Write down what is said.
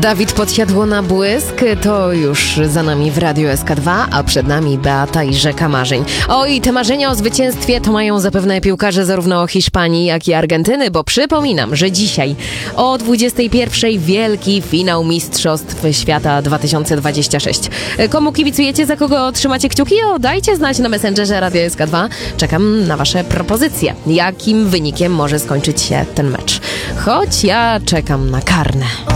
Dawid podsiadło na błysk, to już za nami w Radiu SK2, a przed nami Beata i Rzeka Marzeń. Oj, te marzenia o zwycięstwie to mają zapewne piłkarze zarówno Hiszpanii, jak i Argentyny, bo przypominam, że dzisiaj o 21:00 wielki finał Mistrzostw Świata 2026. Komu kibicujecie, za kogo trzymacie kciuki? Dajcie znać na Messengerze Radio SK2. Czekam na wasze propozycje. Jakim wynikiem może skończyć się ten mecz? Choć ja czekam na karne.